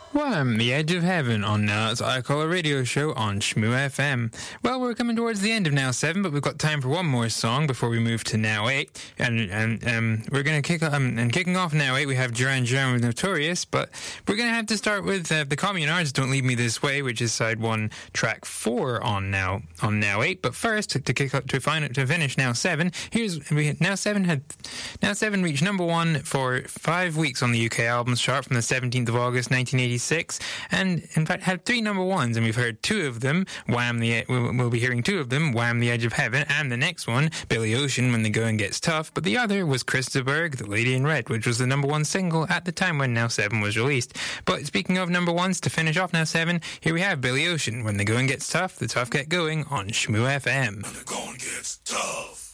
Wham! The Edge of Heaven on Now It's I Call a Radio Show on Shmoo FM. Well, we're coming towards the end of Now 7, but we've got time for one more song before we move to Now 8. And we're going to kicking off Now 8, we have Duran Duran with Notorious, but we're going to have to start with the Communards, Don't Leave Me This Way, which is side 1, track 4 on Now 8. But first, to finish Now 7, Now 7 reached number 1 for 5 weeks on the UK Albums Chart from the 17th of August 1986. And in fact had 3 number 1s, and we've heard 2 of them. We'll be hearing 2 of them, Wham! The Edge of Heaven, and the next one, Billy Ocean, When the Going Gets Tough. But the other was Krista Berg, The Lady in Red, which was the number 1 single at the time when Now 7 was released. But speaking of number 1s, to finish off Now 7, here we have Billy Ocean, When the Going Gets Tough, the Tough Get Going on Shmoo FM. When the going gets tough.